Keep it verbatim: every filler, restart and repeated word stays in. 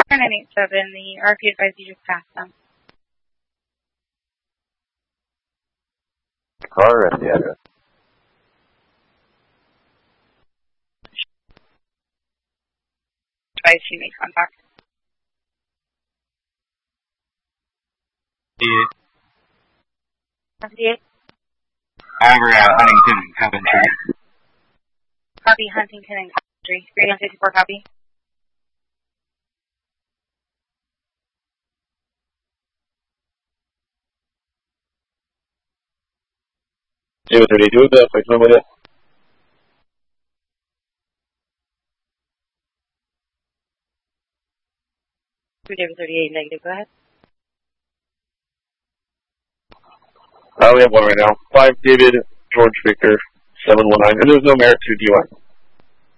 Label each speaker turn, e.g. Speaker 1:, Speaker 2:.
Speaker 1: nine eight seven, the R P advised you just passed them.
Speaker 2: Car and the address.
Speaker 1: Advised you make contact.
Speaker 3: fifty-eight. Over uh, Huntington and Coventry.
Speaker 1: Copy, Huntington and Coventry. three one six four, copy.
Speaker 2: David thirty-two, the flight number there.
Speaker 1: David thirty-eight, negative, go ahead.
Speaker 2: Uh, we have one right now. five David, George Victor, seven one nine, and there's no merit to D one.